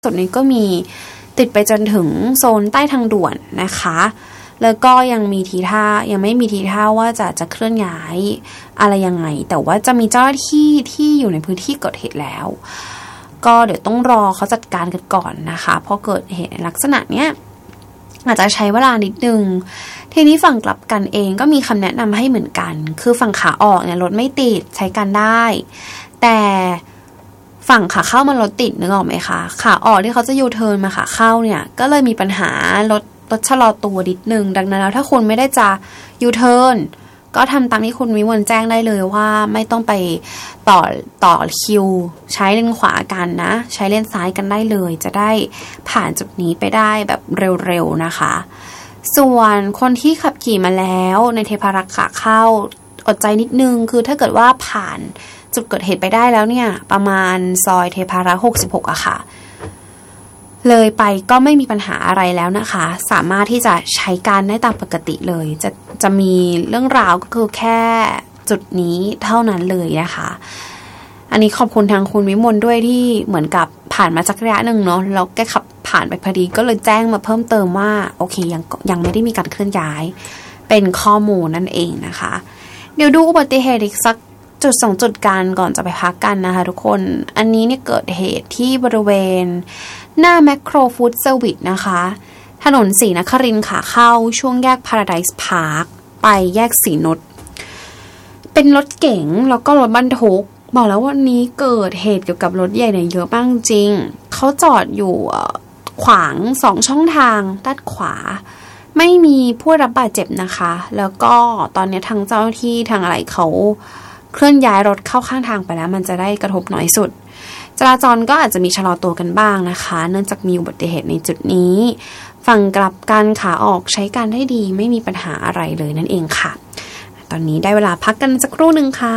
ส่วนนี้ก็มีติดไปจนถึงโซนใต้ทางด่วนนะคะแล้วก็ยังไม่มีทีท่าว่าจะเคลื่อนย้ายอะไรยังไงแต่ว่าจะมีเจ้าหน้าที่ที่อยู่ในพื้นที่เกิดเหตุแล้วก็เดี๋ยวต้องรอเขาจัดการกันก่อนนะคะเพราะเกิดเหตุในลักษณะเนี้ยอาจจะใช้เวลานิดนึงทีนี้ฝั่งกลับกันเองก็มีคำแนะนำให้เหมือนกันคือฝั่งขาออกเนี่ยรถไม่ติดใช้กันได้แต่ฝั่งขาเข้ามันรถติดนึกออกไหมคะขาออกที่เขาจะยูเทิร์นมาขาเข้าเนี่ยก็เลยมีปัญหารถชะลอตัวนิดนึงดังนั้นแล้วถ้าคุณไม่ได้จะยูเทิร์นก็ทำตามที่คุณวิมลแจ้งได้เลยว่าไม่ต้องไปต่อคิวใช้เลนขวากันนะใช้เลนซ้ายกันได้เลยจะได้ผ่านจุดนี้ไปได้แบบเร็วๆนะคะส่วนคนที่ขับขี่มาแล้วในเทพารักษ์ขาเข้าอดใจนิดนึงคือถ้าเกิดว่าผ่านจุดเกิดเหตุไปได้แล้วเนี่ยประมาณซอยเทพารักษ์66อะค่ะเลยไปก็ไม่มีปัญหาอะไรแล้วนะคะสามารถที่จะใช้การได้ตามปกติเลยจะมีเรื่องราวก็คือแค่จุดนี้เท่านั้นเลยนะคะอันนี้ขอบคุณทางคุณวิมลด้วยที่เหมือนกับผ่านมาสักระยะหนึ่งเนาะแล้วแกขับผ่านไปพอดีก็เลยแจ้งมาเพิ่มเติมว่าโอเคยังไม่ได้มีการเคลื่อนย้ายเป็นข้อมูลนั่นเองนะคะเดี๋ยวดูอุบัติเหตุอีกสักจุด2จุดกันก่อนจะไปพักกันนะคะทุกคนอันนี้เนี่ยเกิดเหตุที่บริเวณหน้าแมคโครฟู้ดเซอร์วิสนะคะถนนศรีนครินทร์ขาเข้าช่วงแยก Paradise Park ไปแยกศรีนนท์เป็นรถเก๋งแล้วก็รถบรรทุกบอกแล้ววันนี้เกิดเหตุเกี่ยวกับรถใหญ่เนี่ยเยอะมากจริงเขาจอดอยู่ขวาง2ช่องทางด้านขวาไม่มีผู้รับบาดเจ็บนะคะแล้วก็ตอนนี้ทางเจ้าหน้าที่ทางอะไรเขาเคลื่อนย้ายรถเข้าข้างทางไปแล้วมันจะได้กระทบน้อยสุดจราจรก็อาจจะมีชะลอตัวกันบ้างนะคะเนื่องจากมีอุบัติเหตุในจุดนี้ฝั่งกลับกันขาออกใช้การได้ดีไม่มีปัญหาอะไรเลยนั่นเองค่ะตอนนี้ได้เวลาพักกันสักครู่นึงค่ะ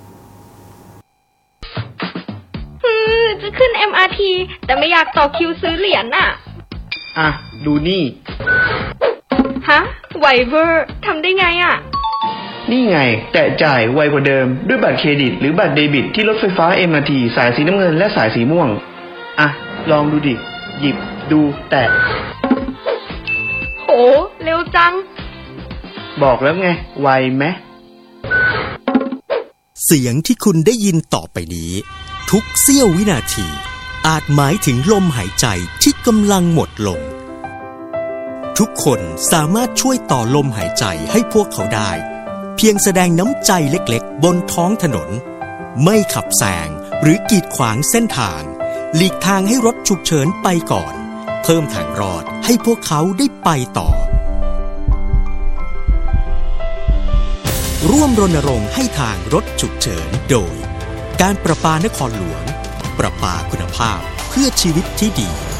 จะขึ้น MRT แต่ไม่อยากต่อคิวซื้อเหรียญน่ะดูนี่ฮะไวเวอร์ทำได้ไงอ่ะนี่ไงแต่จ่ายไวกว่าเดิมด้วยบัตรเครดิตหรือบัตรเดบิตที่รถไฟฟ้า MRT สายสีน้ำเงินและสายสีม่วงลองดูดิหยิบดูแตะโหเร็วจังบอกแล้วไงไวไหมเสียงที่คุณได้ยินต่อไปนี้ทุกเสี้ยววินาทีอาจหมายถึงลมหายใจที่กำลังหมดลงทุกคนสามารถช่วยต่อลมหายใจให้พวกเขาได้เพียงแสดงน้ำใจเล็กๆบนท้องถนนไม่ขับแซงหรือกีดขวางเส้นทางหลีกทางให้รถฉุกเฉินไปก่อนเพิ่มทางรอดให้พวกเขาได้ไปต่อร่วมรณรงค์ให้ทางรถฉุกเฉินโดยการประปานครหลวงประปาคุณภาพเพื่อชีวิตที่ดี